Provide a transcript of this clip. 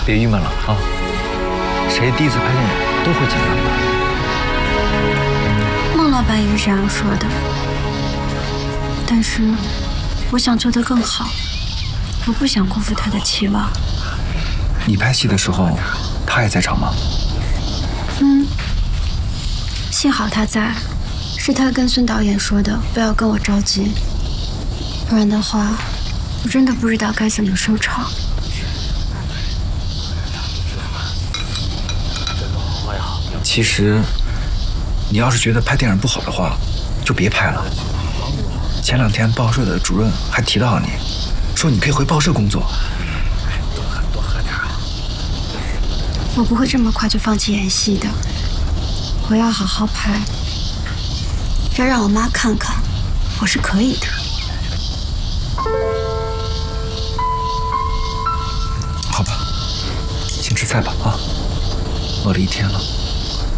别郁闷了啊！谁第一次拍电影都会紧张的。 孟老板也是这样说的，但是我想做得更好，我不想辜负他的期望。 你拍戏的时候，他也在场吗？ 幸好他在，是他跟孙导演说的，不要跟我着急，不然的话，我真的不知道该怎么收场。 其实，你要是觉得拍电影不好的话，就别拍了。前2天报社的主任还提到了你，说你可以回报社工作。多喝点。 我不会这么快就放弃演戏的，我要好好拍，要让我妈看看，我是可以的。 好吧，先吃菜吧啊，饿了1天了。